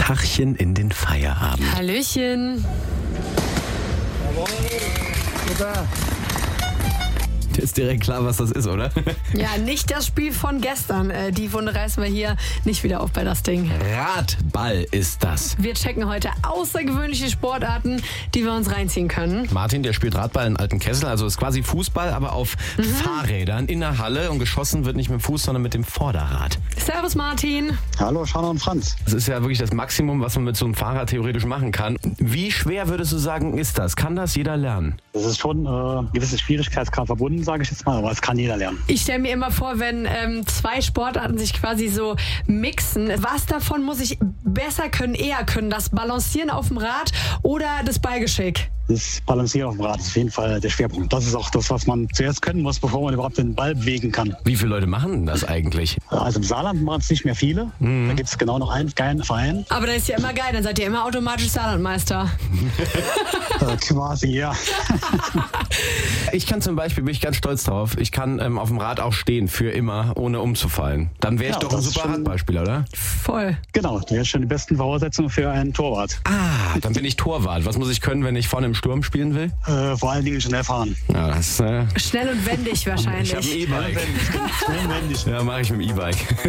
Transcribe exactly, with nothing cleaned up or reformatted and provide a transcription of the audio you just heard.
Tachchen in den Feierabend. Hallöchen. Jawohl, super. Ist direkt klar, was das ist, oder? Ja, nicht das Spiel von gestern. Äh, die Wunde reißen wir hier nicht wieder auf bei das Ding. Radball ist das. Wir checken heute außergewöhnliche Sportarten, die wir uns reinziehen können. Martin, der spielt Radball in alten Kessel, also ist quasi Fußball, aber auf mhm. Fahrrädern in der Halle, und geschossen wird nicht mit dem Fuß, sondern mit dem Vorderrad. Servus Martin. Hallo, Schanner und Franz. Das ist ja wirklich das Maximum, was man mit so einem Fahrrad theoretisch machen kann. Wie schwer würdest du sagen, ist das? Kann das jeder lernen? Das ist schon äh, gewisse Schwierigkeitsgrad verbunden, sage ich jetzt mal, aber es kann jeder lernen. Ich stelle mir immer vor, wenn ähm, zwei Sportarten sich quasi so mixen, was davon muss ich besser können, eher können? Das Balancieren auf dem Rad oder das Ballgeschick? Das Balancieren auf dem Rad ist auf jeden Fall der Schwerpunkt. Das ist auch das, was man zuerst können muss, bevor man überhaupt den Ball bewegen kann. Wie viele Leute machen denn das eigentlich? Also im Saarland machen es nicht mehr viele. Mhm. Da gibt es genau noch einen geilen Verein. Aber das ist ja immer geil, dann seid ihr immer automatisch Saarlandmeister. äh, quasi, ja. Ich kann zum Beispiel, bin ich ganz stolz drauf, ich kann ähm, auf dem Rad auch stehen, für immer, ohne umzufallen. Dann wäre ich ja, doch ein super Radballspieler, oder? Voll. Genau, du hast schon die besten Voraussetzungen für einen Torwart. Ah, dann bin ich Torwart. Was muss ich können, wenn ich vorne im Sturm spielen will? Äh, vor allen Dingen schnell fahren. Ja, das, äh Schnell und wendig wahrscheinlich. Ich habe ein E-Bike. Schnell und wendig. Ja, mache ich mit dem E-Bike.